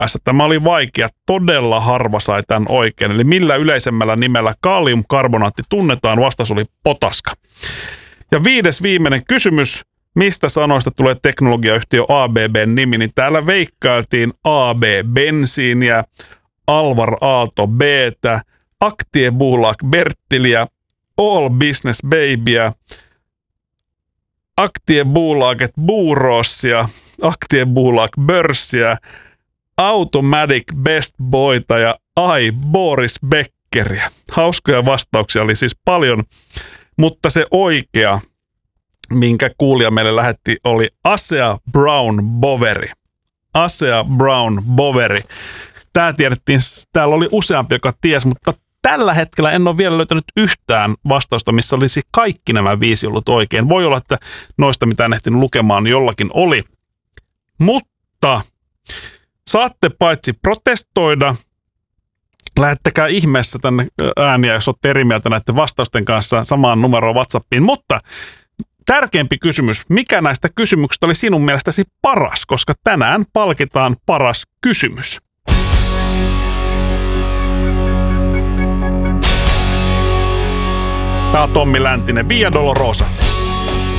TPS. Tämä oli vaikea. Todella harva sai tämän oikein. Eli millä yleisemmällä nimellä kaliumkarbonaatti tunnetaan? Vastaus oli potaska. Ja viimeinen kysymys. Mistä sanoista tulee teknologiayhtiö ABB:n nimi? Niin täällä veikkailtiin AB-bensiiniä, Alvar Aalto B:tä, Aktiebolag Bertiliä, All Business Babyä, Aktiebolaget Buurossia, Aktiebolag Börssiä, Automatic Best Boyta ja Boris Beckeriä. Hauskoja vastauksia oli siis paljon, mutta se oikea, minkä kuulija meille lähetti, oli Asea Brown Boveri. Asea Brown Boveri. Tämä tiedettiin, täällä oli useampi, joka tiesi, mutta tällä hetkellä en ole vielä löytänyt yhtään vastausta, missä olisi kaikki nämä 5 ollut oikein. Voi olla, että noista, mitä en ehtinyt lukemaan, jollakin oli. Mutta saatte paitsi protestoida, lähettäkää ihmeessä tänne ääniä, jos olette eri mieltä näiden vastausten kanssa samaan numeroon WhatsAppiin. Mutta tärkeämpi kysymys, mikä näistä kysymyksistä oli sinun mielestäsi paras, koska tänään palkitaan paras kysymys. Tämä on Tommi Läntinen, Via Dolorosa.